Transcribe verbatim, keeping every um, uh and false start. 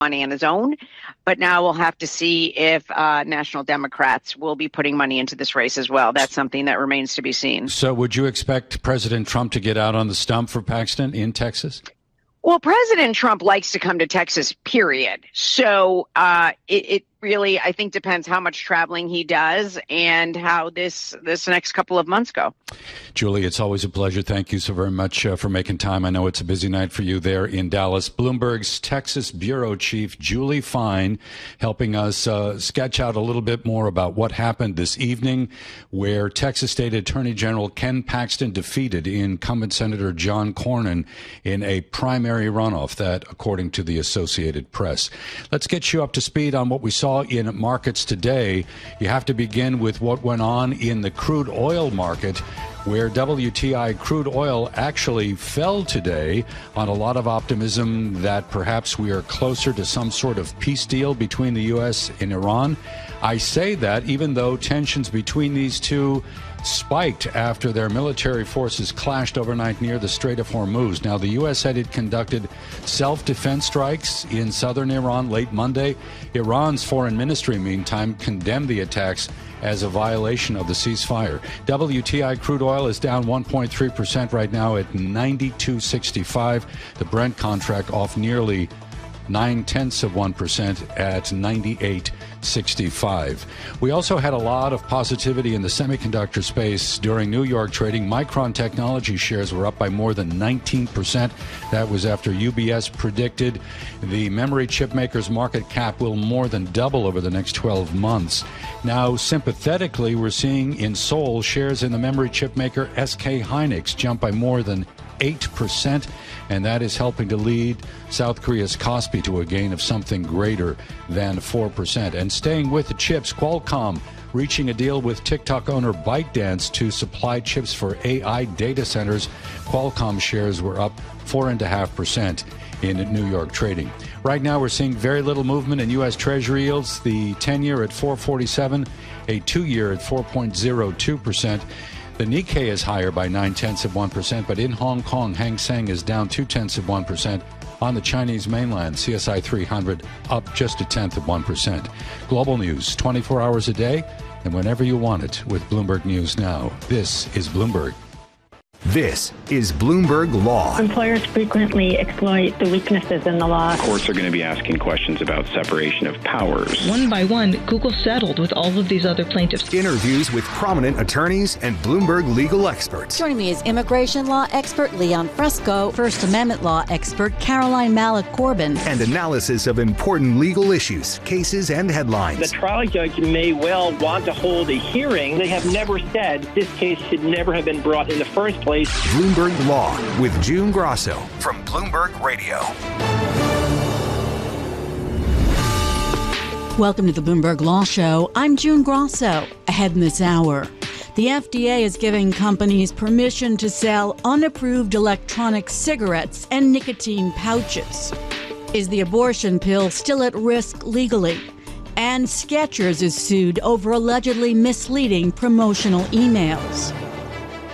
money on his own. But now we'll have to see if uh, national Democrats will be putting money into this race as well. That's something that remains to be seen. So would you expect President Trump to get out on the stump for Paxton in Texas? Well, President Trump likes to come to Texas, period. So uh, it, it really, I think, depends how much traveling he does and how this this next couple of months go. Julie, it's always a pleasure. Thank you so very much uh, for making time. I know it's a busy night for you there in Dallas. Bloomberg's Texas Bureau Chief, Julie Fine, helping us uh, sketch out a little bit more about what happened this evening, where Texas State Attorney General Ken Paxton defeated incumbent Senator John Cornyn in a primary runoff, that according to the Associated Press. Let's get you up to speed on what we saw in markets today. You have to begin with what went on in the crude oil market, where W T I crude oil actually fell today on a lot of optimism that perhaps we are closer to some sort of peace deal between the U S and Iran. I say that even though tensions between these two spiked after their military forces clashed overnight near the Strait of Hormuz. Now, the U S said it conducted self-defense strikes in southern Iran late Monday. Iran's foreign ministry, meantime, condemned the attacks as a violation of the ceasefire. W T I crude oil is down one point three percent right now at ninety-two sixty-five. The Brent contract off nearly nine tenths of one percent at ninety-eight sixty-five. We also had a lot of positivity in the semiconductor space during New York trading. Micron Technology shares were up by more than nineteen percent. That was after U B S predicted the memory chip maker's market cap will more than double over the next twelve months. Now, sympathetically, we're seeing in Seoul shares in the memory chip maker S K Hynix jump by more than eight percent, and that is helping to lead South Korea's Kospi to a gain of something greater than four percent. And staying with the chips, Qualcomm reaching a deal with TikTok owner ByteDance to supply chips for A I data centers. Qualcomm shares were up four point five percent in New York trading. Right now, we're seeing very little movement in U S Treasury yields. The ten-year at four forty-seven, a two-year at four point zero two percent. The Nikkei is higher by nine tenths of one percent, but in Hong Kong, Hang Seng is down two tenths of one percent. On the Chinese mainland, C S I three hundred up just a tenth of one percent. Global news, twenty-four hours a day, and whenever you want it with Bloomberg News Now. This is Bloomberg. This is Bloomberg Law. Employers frequently exploit the weaknesses in the law. Courts are going to be asking questions about separation of powers. One by one, Google settled with all of these other plaintiffs. Interviews with prominent attorneys and Bloomberg legal experts. Joining me is immigration law expert Leon Fresco, First Amendment law expert Caroline Malik-Corbin, and analysis of important legal issues, cases, and headlines. The trial judge may well want to hold a hearing. They have never said this case should never have been brought in the first place. Bloomberg Law with June Grosso from Bloomberg Radio. Welcome to the Bloomberg Law Show. I'm June Grosso. Ahead in this hour, the F D A is giving companies permission to sell unapproved electronic cigarettes and nicotine pouches. Is the abortion pill still at risk legally? And Skechers is sued over allegedly misleading promotional emails.